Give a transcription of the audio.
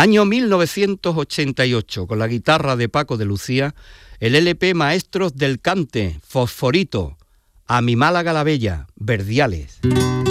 Año 1988, con la guitarra de Paco de Lucía, el LP Maestros del Cante, Fosforito, A mi Málaga la Bella, Verdiales.